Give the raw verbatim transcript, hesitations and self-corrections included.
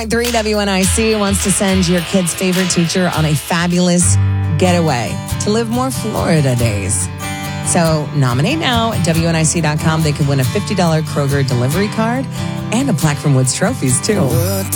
three W N I C wants to send your kid's favorite teacher on a fabulous getaway to live more Florida days. So nominate now at W N I C dot com. They could win a fifty dollars Kroger delivery card and a plaque from Woods Trophies, too.